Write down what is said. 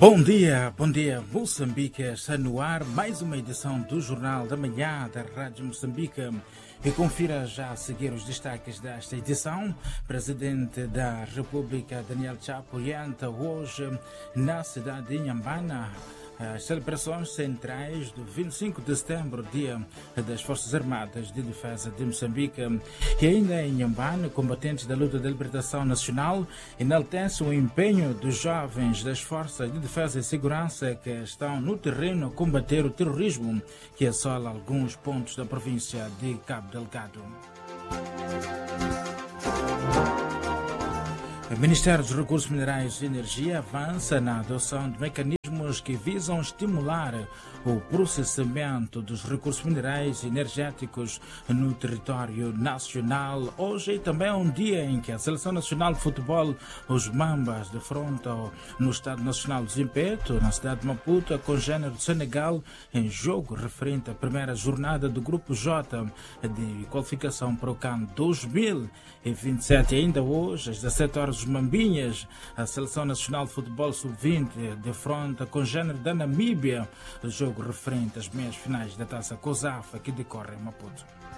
Bom dia, Moçambique. Está no ar mais uma edição do Jornal da Manhã da Rádio Moçambique. E confira já a seguir os destaques desta edição. Presidente da República, Daniel Chapo, orienta hoje na cidade de Inhambane as celebrações centrais do 25 de setembro, Dia das Forças Armadas de Defesa de Moçambique. E ainda em Inhambane, combatentes da luta da libertação nacional enaltecem o empenho dos jovens das Forças de Defesa e Segurança que estão no terreno a combater o terrorismo que assola alguns pontos da província de Cabo Delgado. O Ministério dos Recursos Minerais e Energia avança na adoção de mecanismos que visam estimular o processamento dos recursos minerais e energéticos no território nacional. Hoje também é um dia em que a Seleção Nacional de Futebol, os Mambas, defrontam no Estado Nacional de Zimpeto, na cidade de Maputo, a congênero do Senegal, em jogo referente à primeira jornada do Grupo J de qualificação para o CAN 2027. E ainda hoje, às 17 horas, os Mambinhas, a Seleção Nacional de Futebol Sub-20, defronta a congênero da Namíbia, jogo referente às meias finais da Taça COSAFA que decorre em Maputo.